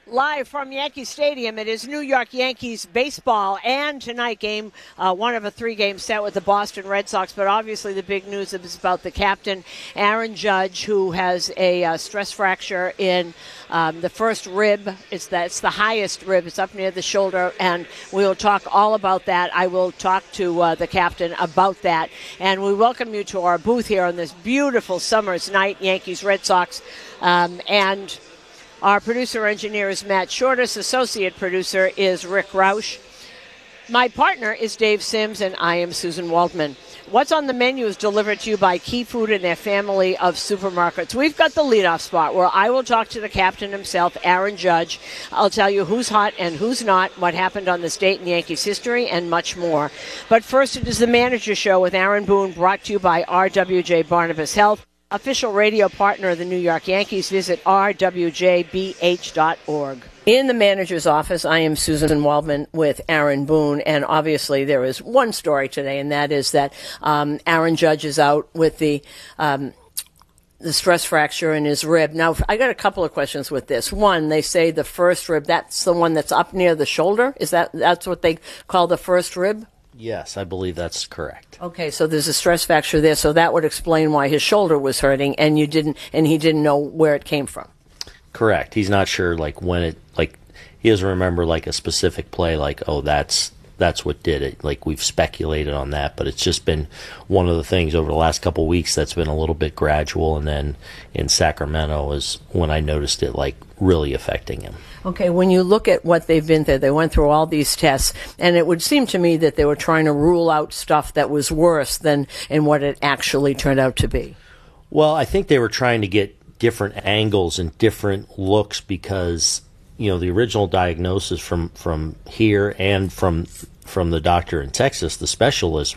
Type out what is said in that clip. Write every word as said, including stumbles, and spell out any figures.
Live from Yankee Stadium, it is New York Yankees baseball, and tonight game uh, one of a three-game set with the Boston Red Sox. But obviously the big news is about the captain, Aaron Judge, who has a uh, stress fracture in um, the first rib. It's, the, it's the highest rib. It's up near the shoulder, and we will talk all about that. I will talk to uh, the captain about that. And we welcome you to our booth here on this beautiful summer's night, Yankees Red Sox. Um, and Our producer-engineer is Matt Shortis. Associate producer is Rick Roush. My partner is Dave Sims, and I am Susan Waldman. What's on the menu is delivered to you by Key Food and their family of supermarkets. We've got the leadoff spot where I will talk to the captain himself, Aaron Judge. I'll tell you who's hot and who's not, what happened on this date in Yankees history, and much more. But first, it is the Manager Show with Aaron Boone, brought to you by R W J Barnabas Health, official radio partner of the New York Yankees. Visit r w j b h dot org. In the manager's office, I am Susan Waldman with Aaron Boone, and obviously there is one story today, and that is that um, Aaron Judge is out with the um, the stress fracture in his rib. Now, I got a couple of questions with this. One, they say the first rib, that's the one that's up near the shoulder? Is that that's what they call the first rib? Yes, I believe that's correct. Okay, so there's a stress fracture there, so that would explain why his shoulder was hurting, and you didn't, and he didn't know where it came from. Correct. He's not sure, like, when it, like, he doesn't remember, like, a specific play, like, oh, that's that's what did it. Like, we've speculated on that, but it's just been one of the things over the last couple of weeks that's been a little bit gradual, and then in Sacramento is when I noticed it, like, really affecting him. Okay, when you look at what they've been through, they went through all these tests, and it would seem to me that they were trying to rule out stuff that was worse than in what it actually turned out to be. Well, I think they were trying to get different angles and different looks because, you know, the original diagnosis from, from here and from from the doctor in Texas, the specialist,